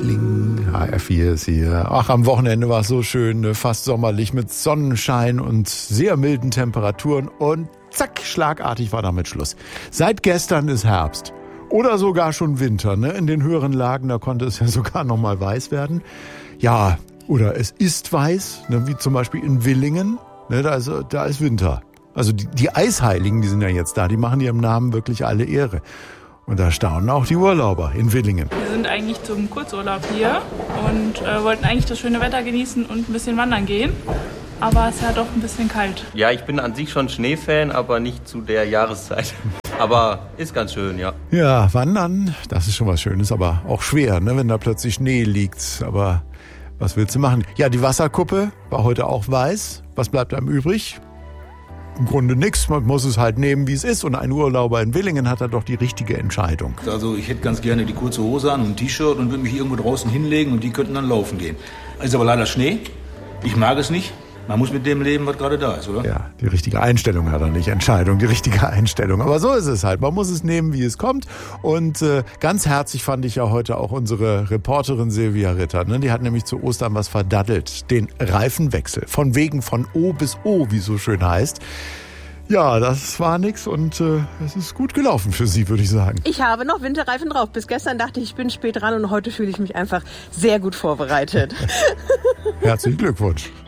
Kling, HR4 ist hier. Ach, am Wochenende war es so schön, ne? Fast sommerlich mit Sonnenschein und sehr milden Temperaturen und zack, schlagartig war damit Schluss. Seit gestern ist Herbst oder sogar schon Winter, ne? In den höheren Lagen, da konnte es ja sogar noch mal weiß werden. Ja, oder es ist weiß, ne? Wie zum Beispiel in Willingen, ne? Da ist Winter. Also die Eisheiligen, die sind ja jetzt da, die machen ihrem Namen wirklich alle Ehre. Und da staunen auch die Urlauber in Willingen. Wir sind eigentlich zum Kurzurlaub hier und wollten eigentlich das schöne Wetter genießen und ein bisschen wandern gehen. Aber es ist ja doch ein bisschen kalt. Ja, ich bin an sich schon Schneefan, aber nicht zu der Jahreszeit. Aber ist ganz schön, ja. Ja, wandern, das ist schon was Schönes, aber auch schwer, ne, wenn da plötzlich Schnee liegt. Aber was willst du machen? Ja, die Wasserkuppe war heute auch weiß. Was bleibt einem übrig? Im Grunde nichts, man muss es halt nehmen, wie es ist. Und ein Urlauber in Willingen hat da doch die richtige Entscheidung. Also ich hätte ganz gerne die kurze Hose an und ein T-Shirt und würde mich irgendwo draußen hinlegen und die könnten dann laufen gehen. Ist aber leider Schnee, ich mag es nicht. Man muss mit dem leben, was gerade da ist, oder? Ja, die richtige Einstellung hat er nicht. Entscheidung, die richtige Einstellung. Aber so ist es halt. Man muss es nehmen, wie es kommt. Und ganz herzlich fand ich ja heute auch unsere Reporterin Silvia Ritter. Ne? Die hat nämlich zu Ostern was verdattelt. Den Reifenwechsel. Von wegen von O bis O, wie so schön heißt. Ja, das war nix und es ist gut gelaufen für Sie, würde ich sagen. Ich habe noch Winterreifen drauf. Bis gestern dachte ich bin spät dran und heute fühle ich mich einfach sehr gut vorbereitet. Herzlichen Glückwunsch.